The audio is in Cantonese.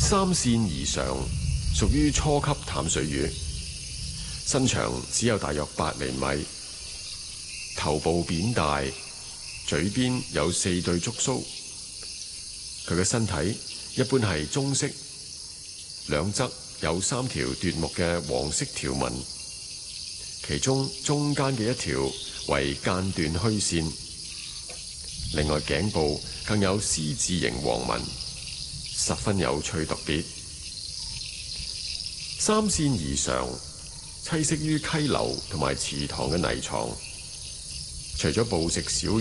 三線兒常屬於初級淡水魚，身長只有大約8厘米，頭部扁大，嘴邊有4對觸鬚。佢嘅身體一般係棕色，兩側有3條奪目嘅黃色條紋，其中中間嘅一條為間斷虛線。另外頸部更有 C 字形黃紋，十分有趣特別。三線兒常棲息於溪流同埋池塘嘅泥床，除咗捕食小